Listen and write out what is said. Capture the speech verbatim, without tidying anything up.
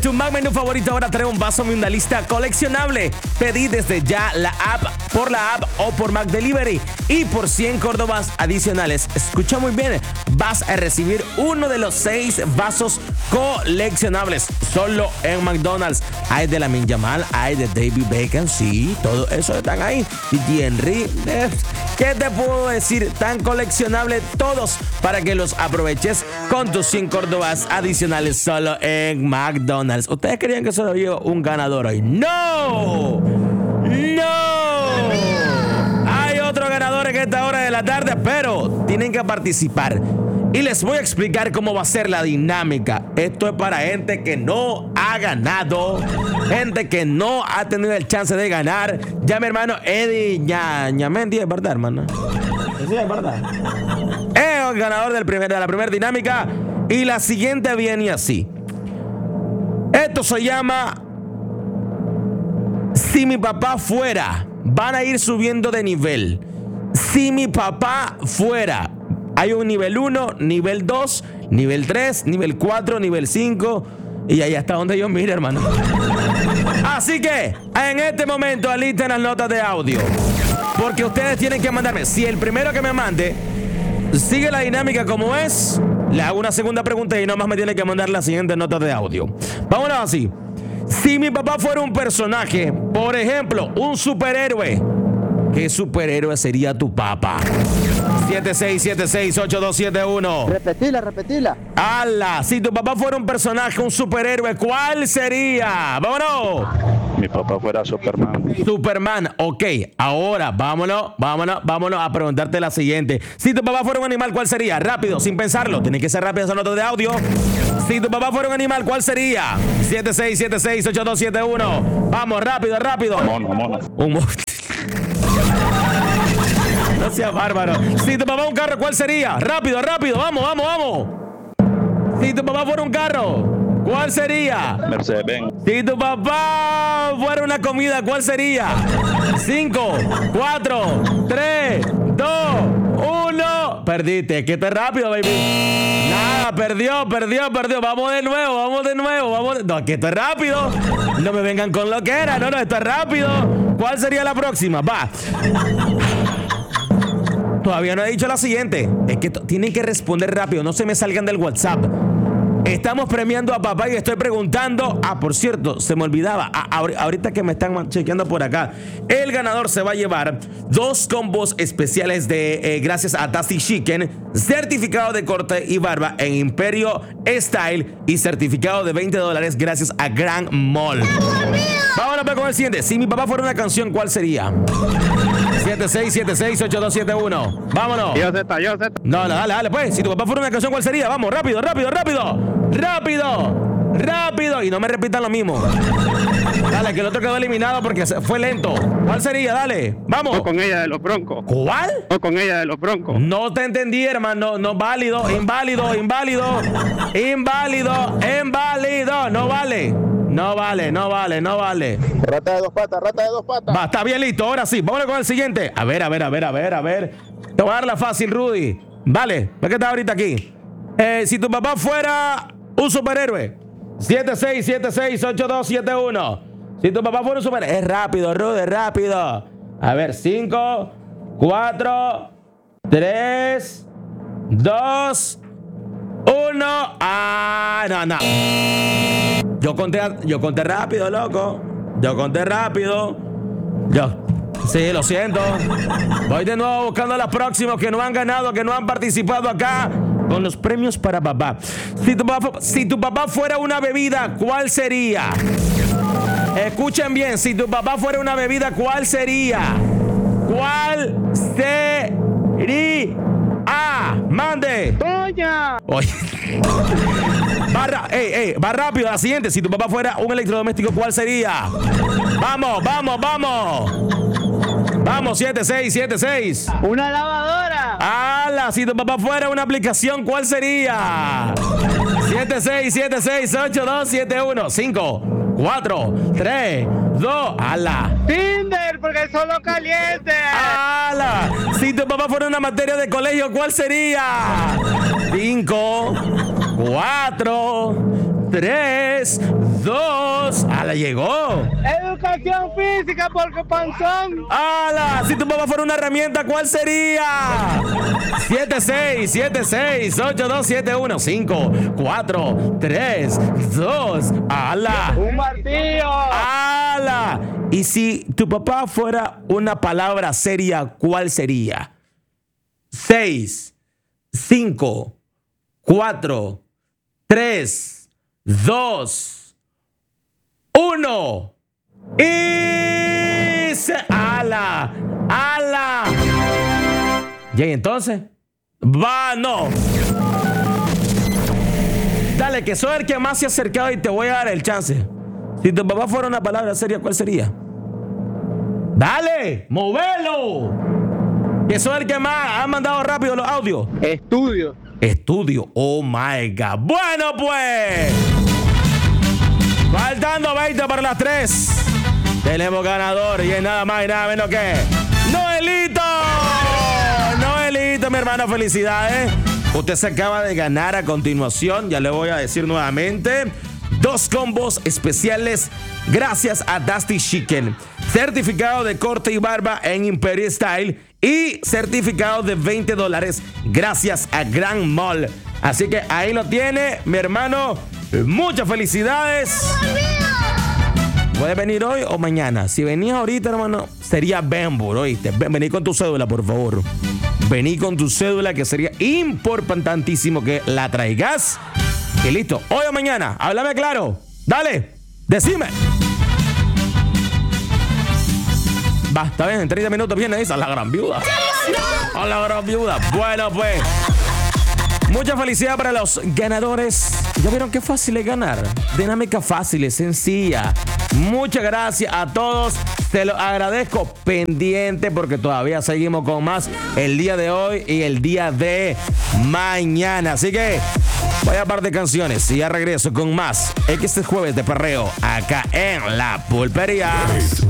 tu Mac Menú favorito ahora trae un vaso minimalista coleccionable. Pedí desde ya la app, por la app o por Mac Delivery. Y por cien córdobas adicionales, escucha muy bien, vas a recibir uno de los seis vasos coleccionables solo en McDonald's. Hay de Lamine Yamal, hay de David Beckham, sí, todo eso están ahí. Y Henry, ¿qué te puedo decir? Tan coleccionable todos para que los aproveches con tus cien córdobas adicionales solo en McDonald's. ¿Ustedes creían que solo había un ganador hoy? ¡No! ¡No! Hay otro ganador en esta hora de la tarde, pero tienen que participar. Y les voy a explicar cómo va a ser la dinámica. Esto es para gente que no ha ganado, gente que no ha tenido el chance de ganar. Ya mi hermano Eddie Ña, Ñamendi, es verdad, hermano. Sí, es verdad. Es el ganador del primer, de la primera dinámica. Y la siguiente viene así. Esto se llama Si mi papá fuera. Van a ir subiendo de nivel. Si mi papá fuera. Hay un nivel uno, nivel dos, nivel tres, nivel cuatro, nivel cinco. Y ahí hasta donde yo mire, hermano. Así que, en este momento, alisten las notas de audio. Porque ustedes tienen que mandarme. Si el primero que me mande sigue la dinámica como es, le hago una segunda pregunta y nomás me tiene que mandar las siguientes notas de audio. Vámonos así. Si mi papá fuera un personaje, por ejemplo, un superhéroe, ¿qué superhéroe sería tu papá? siete seis siete seis ocho dos siete uno. Repetila, repetila. ¡Hala! Si tu papá fuera un personaje, un superhéroe, ¿cuál sería? ¡Vámonos! Mi papá fuera Superman. Superman, ok. Ahora, vámonos, vámonos, vámonos a preguntarte la siguiente. Si tu papá fuera un animal, ¿cuál sería? Rápido, sin pensarlo. Tiene que ser rápido esa nota de audio. Si tu papá fuera un animal, ¿cuál sería? siete seis siete seis ocho dos siete uno. Vamos, rápido, rápido. Mono, mono. Un mono. No sea bárbaro. Si tu papá es un carro, ¿cuál sería? Rápido, rápido, vamos, vamos, vamos. Si tu papá fuera un carro, ¿cuál sería? Mercedes-Benz. Si tu papá fuera una comida, ¿cuál sería? cinco, cuatro, tres, dos, uno. Perdiste, que esto es rápido, baby. Nada, perdió, perdió, perdió. Vamos de nuevo, vamos de nuevo, vamos de... No, que esto es rápido. No me vengan con lo que era, no, no, esto es rápido. ¿Cuál sería la próxima? Va. Todavía no he dicho la siguiente. Es que tienen que responder rápido. No se me salgan del WhatsApp. Estamos premiando a papá y estoy preguntando. Ah, por cierto, se me olvidaba. Ah, ahorita que me están chequeando por acá, el ganador se va a llevar dos combos especiales de eh, gracias a Tasty Chicken, certificado de corte y barba en Imperio Style y certificado de veinte dólares gracias a Grand Mall. Vámonos a ver con el siguiente. Si mi papá fuera una canción, ¿cuál sería? siete seis siete seis ocho dos siete uno. Vámonos. Yo Z, yo Z. No, no, dale, dale, pues. Si tu papá fuera una canción, ¿cuál sería? Vamos, rápido, rápido, rápido. Rápido, rápido. Y no me repitan lo mismo. Dale, que el otro quedó eliminado porque fue lento. ¿Cuál sería? Dale, vamos. O con ella de los Broncos. ¿Cuál? O con ella de los Broncos. No te entendí, hermano. No, válido, inválido, inválido, inválido, inválido. No vale. No vale, no vale, no vale. Rata de dos patas, rata de dos patas. Va, está bien listo, ahora sí. Vámonos con el siguiente. A ver, a ver, a ver, a ver, a ver. Te voy a dar la fácil, Rudy. Vale, ¿ves que estás ahorita aquí? Eh, si tu papá fuera un superhéroe. siete seis siete seis ocho dos siete uno. Si tu papá fuera un superhéroe. Es rápido, Rudy, rápido. A ver, cinco, cuatro, tres, dos, uno. Ah, no, no. Yo conté, yo conté rápido, loco. Yo conté rápido. Yo, sí, lo siento. Voy de nuevo buscando a los próximos que no han ganado, que no han participado acá con los premios para papá. Si tu papá, si tu papá fuera una bebida, ¿cuál sería? Escuchen bien, si tu papá fuera una bebida, ¿cuál sería? ¿Cuál sería? Ah, mande. ¡Doña! Oye. Va, ra- ey, ey, va rápido, la siguiente. Si tu papá fuera un electrodoméstico, ¿cuál sería? Vamos, vamos, vamos. Vamos, siete seis siete seis. ¡Una lavadora! ¡Hala! Si tu papá fuera una aplicación, ¿cuál sería? siete seis siete seis ocho dos siete uno. cinco, cuatro, tres, dos. ¡Hala! ¡Tinder! ¡Porque el sol lo caliente! ¡Hala! Si tu papá fuera una materia de colegio, ¿cuál sería? cinco, cuatro, tres, dos. ¡Ala, llegó! Educación física porque panzón. ¡Hala! Si tu papá fuera una herramienta, ¿cuál sería? siete seis siete seis ocho dos siete uno cinco cuatro tres dos. ¡Hala! Un martillo. ¡Hala! Y si tu papá fuera una palabra seria, ¿cuál sería? seis, cinco, cuatro, tres, dos, uno. Y se... ¡Ala! ¡Ala! ¿Y entonces? ¡Va, no! Dale, que soy el que más se ha acercado y te voy a dar el chance. Si tu papá fuera una palabra seria, ¿cuál sería? ¡Dale! ¡Movelo! Que soy el que más ha mandado rápido los audios. Estudio. Estudio. Oh my God. Bueno, pues. Faltando veinte para las tres. Tenemos ganador y es nada más y nada menos que Noelito. Noelito, mi hermano, felicidades. Usted se acaba de ganar a continuación, ya le voy a decir nuevamente, dos combos especiales gracias a Dusty Chicken. Certificado de corte y barba en Imperio Style y certificado de veinte dólares gracias a Grand Mall. Así que ahí lo tiene, mi hermano. Muchas felicidades. Puedes venir hoy o mañana. Si venías ahorita, hermano, sería Bembur, ¿oíste? Ven, vení con tu cédula, por favor. Vení con tu cédula, que sería importantísimo que la traigas. Y listo. Hoy o mañana. Háblame claro. Dale. Decime. Va, está bien. En treinta minutos viene esa, la gran viuda. A la gran viuda. Bueno, pues. Mucha felicidad para los ganadores. ¿Ya vieron qué fácil es ganar? Dinámica fácil, es sencilla. Muchas gracias a todos. Te lo agradezco. Pendiente porque todavía seguimos con más el día de hoy y el día de mañana. Así que voy a par de canciones y ya regreso con más. Es que este jueves de perreo acá en La Pulpería.